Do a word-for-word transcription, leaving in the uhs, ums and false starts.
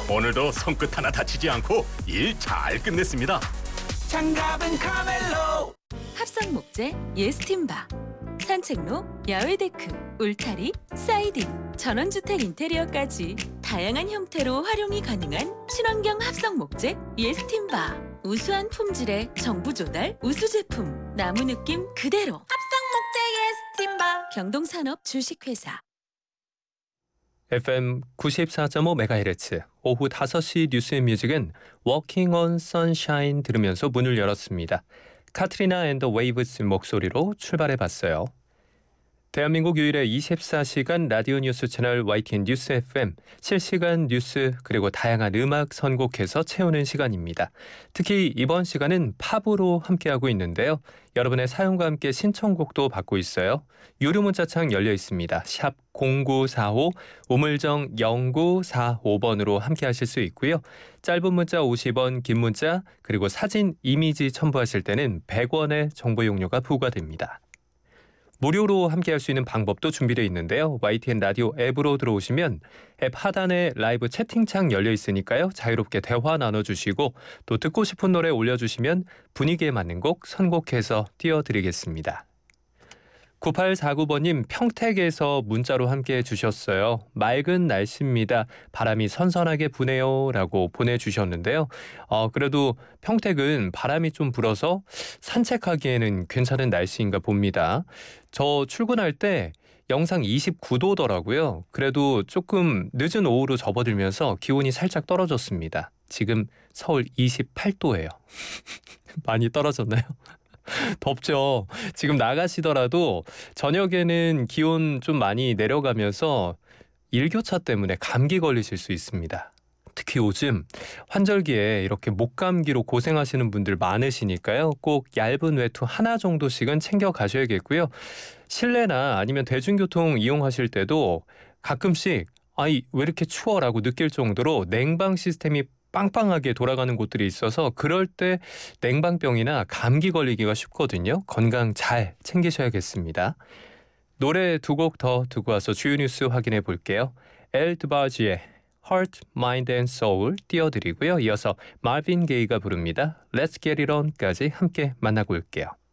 오늘도 손끝 하나 다치지 않고 일 잘 끝냈습니다. 장갑은 카멜로. 합성 목재 예스팀바, 산책로, 야외 데크, 울타리, 사이딩, 전원주택 인테리어까지 다양한 형태로 활용이 가능한 친환경 합성 목재 예스팀바. 우수한 품질의 정부 조달 우수 제품, 나무 느낌 그대로. 합성 목재 예스팀바. 경동산업 주식회사. 에프엠 구십사 점 오 메가헤르츠 오후 다섯 시 뉴스 앤 뮤직은 Walking on Sunshine 들으면서 문을 열었습니다. 카트리나 앤 더 웨이브스 목소리로 출발해봤어요. 대한민국 유일의 이십사 시간 라디오 뉴스 채널 와이티엔 뉴스 에프엠, 실시간 뉴스 그리고 다양한 음악 선곡해서 채우는 시간입니다. 특히 이번 시간은 팝으로 함께하고 있는데요. 여러분의 사연과 함께 신청곡도 받고 있어요. 유료 문자창 열려 있습니다. 샵 공구사오, 우물정 영구사오 번으로 함께하실 수 있고요. 짧은 문자 오십 원, 긴 문자 그리고 사진, 이미지 첨부하실 때는 백 원의 정보 용료가 부과됩니다. 무료로 함께할 수 있는 방법도 준비되어 있는데요. 와이티엔 라디오 앱으로 들어오시면 앱 하단에 라이브 채팅창 열려 있으니까요. 자유롭게 대화 나눠주시고 또 듣고 싶은 노래 올려주시면 분위기에 맞는 곡 선곡해서 띄워드리겠습니다. 구팔사구 번님 평택에서 문자로 함께해 주셨어요. 맑은 날씨입니다. 바람이 선선하게 부네요 라고 보내주셨는데요. 어, 그래도 평택은 바람이 좀 불어서 산책하기에는 괜찮은 날씨인가 봅니다. 저 출근할 때 영상 이십구 도더라고요. 그래도 조금 늦은 오후로 접어들면서 기온이 살짝 떨어졌습니다. 지금 서울 이십팔 도예요. 많이 떨어졌나요? 덥죠. 지금 나가시더라도 저녁에는 기온 좀 많이 내려가면서 일교차 때문에 감기 걸리실 수 있습니다. 특히 요즘 환절기에 이렇게 목감기로 고생하시는 분들 많으시니까요. 꼭 얇은 외투 하나 정도씩은 챙겨 가셔야겠고요. 실내나 아니면 대중교통 이용하실 때도 가끔씩 아이 왜 이렇게 추워라고 느낄 정도로 냉방 시스템이 빵빵하게 돌아가는 곳들이 있어서 그럴 때 냉방병이나 감기 걸리기가 쉽거든요. 건강 잘 챙기셔야겠습니다. 노래 두 곡 더 듣고 와서 주요 뉴스 확인해 볼게요. 엘 드바지의 Heart, Mind and Soul 띄워드리고요. 이어서 마빈 게이가 부릅니다. Let's Get It On까지 함께 만나고 올게요.